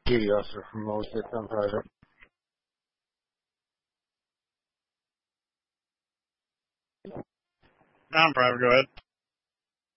Helios or from most it's on private. I'm private. Go ahead.